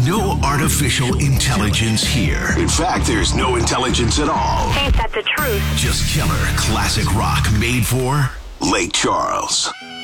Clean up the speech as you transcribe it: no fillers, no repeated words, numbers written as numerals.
no artificial intelligence here. In fact, there's no intelligence at all. Ain't that the truth? Just killer classic rock made for Lake Charles.